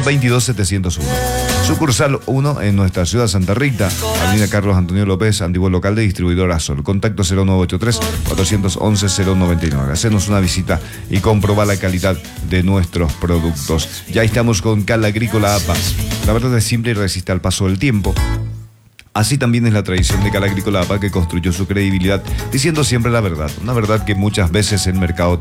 22701. Sucursal 1 en nuestra ciudad Santa Rita, Avenida Carlos Antonio López, antiguo local de distribuidora Sol. Contacto 0983-411-099. Hacenos una visita y comprobar la calidad de nuestros productos. Ya estamos con Cal Agrícola APA. La verdad es simple y resiste al paso del tiempo. Así también es la tradición de Cal Agrícola APA, que construyó su credibilidad diciendo siempre la verdad. Una verdad que muchas veces el mercado